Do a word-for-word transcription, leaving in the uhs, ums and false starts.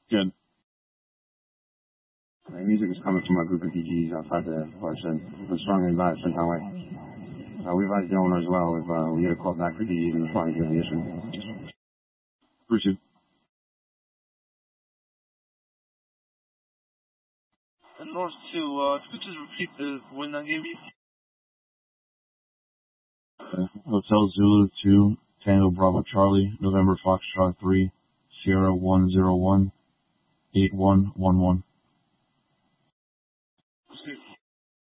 Good. My music is coming from a group of D Gs outside the horse, and we're strongly advised from Conway. Uh, we advise the owner as well if uh, we get a call back for D Gs and respond to the issue. Appreciate it. And North two, uh, could you just repeat the win I gave you? Uh, Hotel Zulu two, Tango Bravo Charlie, November Foxtrot three, Sierra one zero one, eight one one one.